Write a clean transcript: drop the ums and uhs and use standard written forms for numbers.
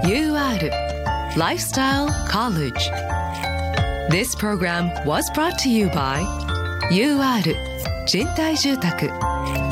UR Lifestyle College. This program was brought to you by UR 賃貸住宅